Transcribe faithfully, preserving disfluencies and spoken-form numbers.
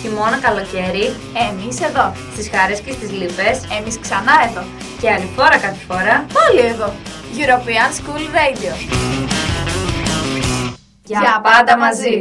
Χειμώνα, καλοκαίρι. Εμείς εδώ. Στις χαρές και στις λύπες. Εμείς ξανά εδώ. Και άλλη φορά κάτι φορά. Πάλι εδώ. European School Radio. Για, Για πάντα μαζί.